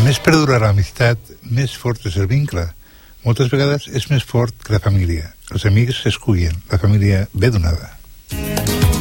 més perdura l'amistat, més fort és el vincle. Moltes vegades és més fort que la família. Els amics s'escullen, la família ve donada.